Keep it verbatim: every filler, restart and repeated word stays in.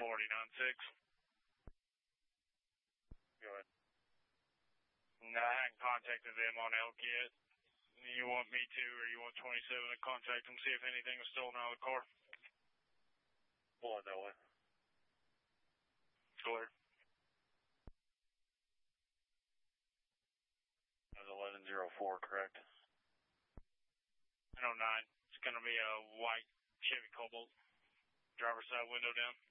forty-nine six. Go ahead. No, I haven't contacted them on elk yet. You want me to, or you want twenty-seven to contact them, see if anything was stolen out of the car? Pull it that way. Clear. That was eleven oh four, correct? ten oh nine. It's going to be a white Chevy Cobalt. Driver's side window down.